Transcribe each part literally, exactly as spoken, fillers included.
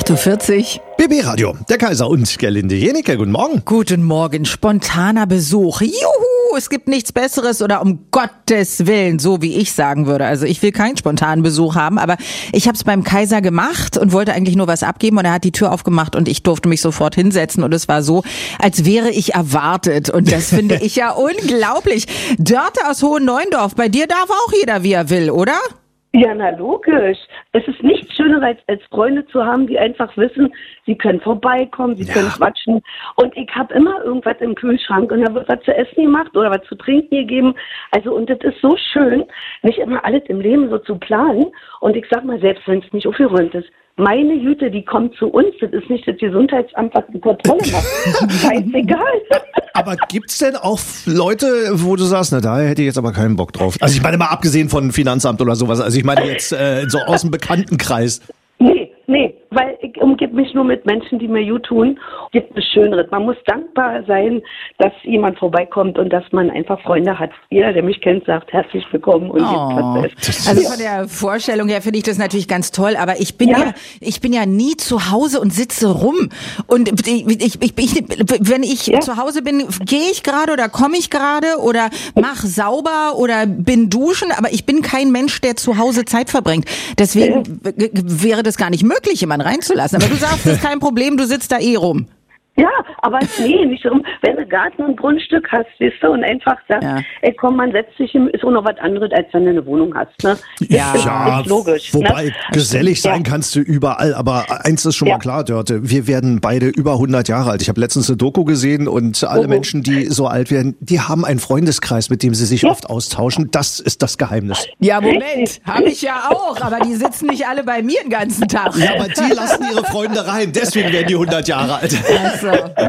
acht Uhr vierzig. B B Radio, der Kaiser und Gerlinde Jenecke. Guten Morgen. Guten Morgen. Spontaner Besuch. Juhu, es gibt nichts Besseres oder um Gottes Willen, so wie ich sagen würde. Also ich will keinen spontanen Besuch haben, aber ich habe es beim Kaiser gemacht und wollte eigentlich nur was abgeben und er hat die Tür aufgemacht und ich durfte mich sofort hinsetzen und es war so, als wäre ich erwartet und das finde ich ja unglaublich. Dörte aus Hohen-Neuendorf, bei dir darf auch jeder, wie er will, oder? Ja, na logisch. Es ist nichts Schöneres, als, als Freunde zu haben, die einfach wissen, sie können vorbeikommen, sie ja. können quatschen. Und ich habe immer irgendwas im Kühlschrank und da wird was zu essen gemacht oder was zu trinken gegeben. Also und das ist so schön, nicht immer alles im Leben so zu planen. Und ich sag mal, selbst wenn es nicht aufgeräumt ist, meine Güte, die kommt zu uns. Das ist nicht das Gesundheitsamt, was die Kontrolle macht. Scheißegal. Aber gibt's denn auch Leute, wo du sagst, na da hätte ich jetzt aber keinen Bock drauf? Also ich meine mal abgesehen von Finanzamt oder sowas. Also ich meine jetzt äh, so aus dem Bekanntenkreis. Nee, nee, weil ich umgebe mich nur mit Menschen, die mir gut tun. Gibt es Schöneres. Man muss dankbar sein, dass jemand vorbeikommt und dass man einfach Freunde hat. Jeder, der mich kennt, sagt herzlich willkommen und oh. gibt was. Also von der Vorstellung her finde ich das natürlich ganz toll, aber ich bin ja, ja ich bin ja nie zu Hause und sitze rum. Und ich, ich, ich, ich wenn ich ja. zu Hause bin, gehe ich gerade oder komme ich gerade oder mach sauber oder bin duschen, aber ich bin kein Mensch, der zu Hause Zeit verbringt. Deswegen ja. wäre das gar nicht möglich, jemanden reinzulassen. Aber du sagst, das ist kein Problem, du sitzt da eh rum. Ja, aber nee, nicht rum. Wenn du Garten und Grundstück hast, siehst du, und einfach sagst, ja. ey komm, man setzt sich hin, ist auch noch was anderes, als wenn du eine Wohnung hast, ne? Ja, das ja ist logisch. Wobei, ne? gesellig sein ja. kannst du überall, aber eins ist schon ja. mal klar, Dörte, wir werden beide über hundert Jahre alt. Ich habe letztens eine Doku gesehen und alle oh. Menschen, die so alt werden, die haben einen Freundeskreis, mit dem sie sich ja. oft austauschen. Das ist das Geheimnis. Ja, Moment, habe ich ja auch, aber die sitzen nicht alle bei mir den ganzen Tag. Ja, aber die lassen ihre Freunde rein, deswegen werden die hundert Jahre alt. Also.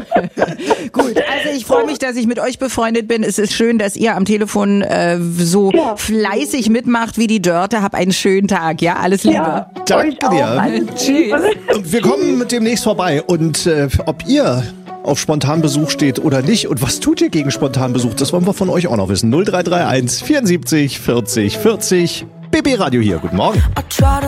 Gut, also ich freue mich, dass ich mit euch befreundet bin. Es ist schön, dass ihr am Telefon äh, so ja. fleißig mitmacht wie die Dörte. Hab einen schönen Tag, ja? Alles Liebe. Ja, danke dir. Tschüss. Und wir kommen demnächst vorbei. Und äh, ob ihr auf Spontanbesuch steht oder nicht und was tut ihr gegen Spontanbesuch, das wollen wir von euch auch noch wissen. null drei drei eins vierundsiebzig vierzig vierzig B B Radio hier. Guten Morgen.